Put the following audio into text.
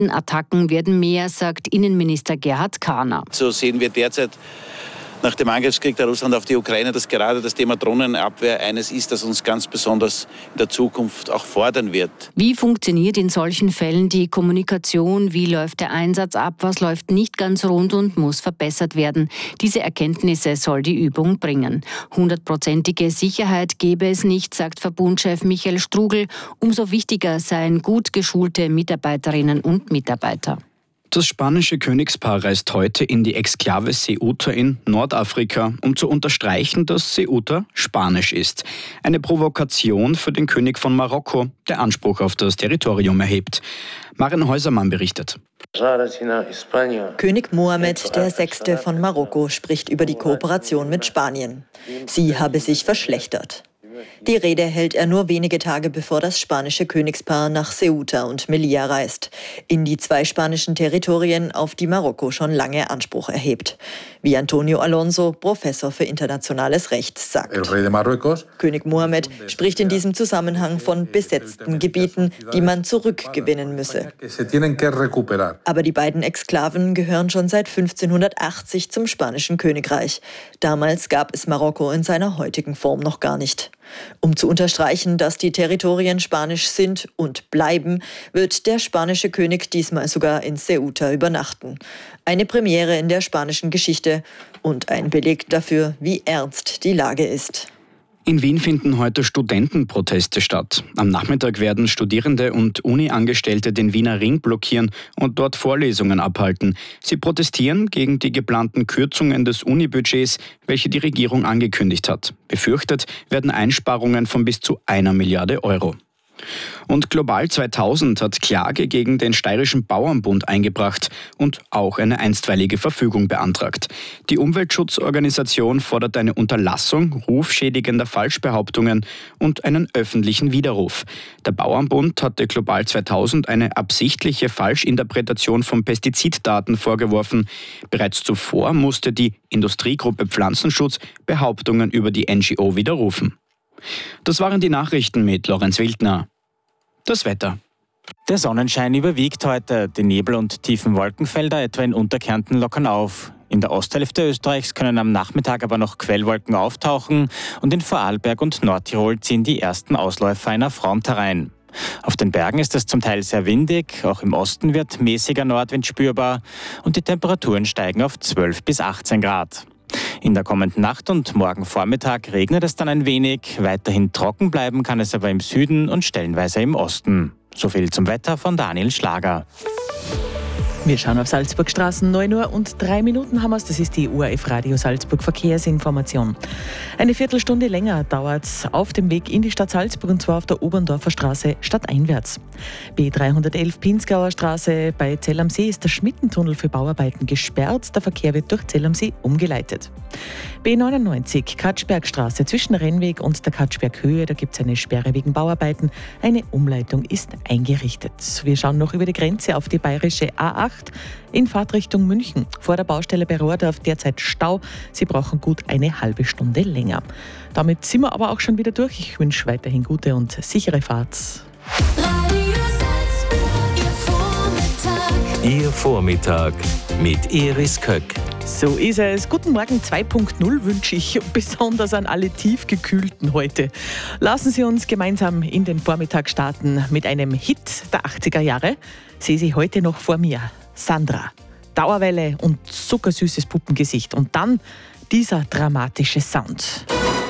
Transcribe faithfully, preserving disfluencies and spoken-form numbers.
Attacken werden mehr, sagt Innenminister Gerhard Kahner. So sehen wir derzeit nach dem Angriffskrieg der Russland auf die Ukraine, dass gerade das Thema Drohnenabwehr eines ist, das uns ganz besonders in der Zukunft auch fordern wird. Wie funktioniert in solchen Fällen die Kommunikation? Wie läuft der Einsatz ab? Was läuft nicht ganz rund und muss verbessert werden? Diese Erkenntnisse soll die Übung bringen. Hundertprozentige Sicherheit gebe es nicht, sagt Verbundchef Michael Strugel. Umso wichtiger seien gut geschulte Mitarbeiterinnen und Mitarbeiter. Das spanische Königspaar reist heute in die Exklave Ceuta in Nordafrika, um zu unterstreichen, dass Ceuta spanisch ist. Eine Provokation für den König von Marokko, der Anspruch auf das Territorium erhebt. Maren Häusermann berichtet. König Mohammed der Sechste von Marokko spricht über die Kooperation mit Spanien. Sie habe sich verschlechtert. Die Rede hält er nur wenige Tage bevor das spanische Königspaar nach Ceuta und Melilla reist, in die zwei spanischen Territorien, auf die Marokko schon lange Anspruch erhebt. Wie Antonio Alonso, Professor für internationales Recht, sagt. König Mohammed spricht in diesem Zusammenhang von besetzten Gebieten, die man zurückgewinnen müsse. Aber die beiden Exklaven gehören schon seit fünfzehnhundertachtzig zum spanischen Königreich. Damals gab es Marokko in seiner heutigen Form noch gar nicht. Um zu unterstreichen, dass die Territorien spanisch sind und bleiben, wird der spanische König diesmal sogar in Ceuta übernachten. Eine Premiere in der spanischen Geschichte und ein Beleg dafür, wie ernst die Lage ist. In Wien finden heute Studentenproteste statt. Am Nachmittag werden Studierende und Uni-Angestellte den Wiener Ring blockieren und dort Vorlesungen abhalten. Sie protestieren gegen die geplanten Kürzungen des Uni-Budgets, welche die Regierung angekündigt hat. Befürchtet werden Einsparungen von bis zu einer Milliarde Euro. Und Global zweitausend hat Klage gegen den Steirischen Bauernbund eingebracht und auch eine einstweilige Verfügung beantragt. Die Umweltschutzorganisation fordert eine Unterlassung rufschädigender Falschbehauptungen und einen öffentlichen Widerruf. Der Bauernbund hatte Global zweitausend eine absichtliche Falschinterpretation von Pestiziddaten vorgeworfen. Bereits zuvor musste die Industriegruppe Pflanzenschutz Behauptungen über die N G O widerrufen. Das waren die Nachrichten mit Lorenz Wildner. Das Wetter. Der Sonnenschein überwiegt heute. Die Nebel- und tiefen Wolkenfelder etwa in Unterkärnten lockern auf. In der Osthälfte Österreichs können am Nachmittag aber noch Quellwolken auftauchen und in Vorarlberg und Nordtirol ziehen die ersten Ausläufer einer Front herein. Auf den Bergen ist es zum Teil sehr windig, auch im Osten wird mäßiger Nordwind spürbar und die Temperaturen steigen auf zwölf bis achtzehn Grad. In der kommenden Nacht und morgen Vormittag regnet es dann ein wenig. Weiterhin trocken bleiben kann es aber im Süden und stellenweise im Osten. So viel zum Wetter von Daniel Schlager. Wir schauen auf Salzburgstraßen, neun Uhr und drei Minuten haben wir es. Das ist die O R F Radio Salzburg Verkehrsinformation. Eine Viertelstunde länger dauert es auf dem Weg in die Stadt Salzburg und zwar auf der Oberndorfer Straße stadteinwärts. B dreihundertelf Pinzgauer Straße bei Zell am See ist der Schmittentunnel für Bauarbeiten gesperrt. Der Verkehr wird durch Zell am See umgeleitet. B neunundneunzig Katschbergstraße zwischen Rennweg und der Katschberghöhe. Da gibt es eine Sperre wegen Bauarbeiten. Eine Umleitung ist eingerichtet. Wir schauen noch über die Grenze auf die bayerische A acht. In Fahrtrichtung München. Vor der Baustelle bei Rohrdorf derzeit Stau. Sie brauchen gut eine halbe Stunde länger. Damit sind wir aber auch schon wieder durch. Ich wünsche weiterhin gute und sichere Fahrt. Ihr Vormittag mit Iris Köck. So ist es. Guten Morgen zwei Punkt null wünsche ich besonders an alle Tiefgekühlten heute. Lassen Sie uns gemeinsam in den Vormittag starten mit einem Hit der achtziger Jahre. Sehe sie heute noch vor mir. Sandra. Dauerwelle und zuckersüßes Puppengesicht. Und dann dieser dramatische Sound.